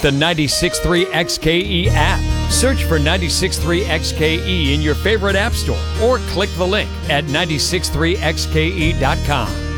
the 96.3 XKE app. Search for 96.3 XKE in your favorite app store or click the link at 963xke.com.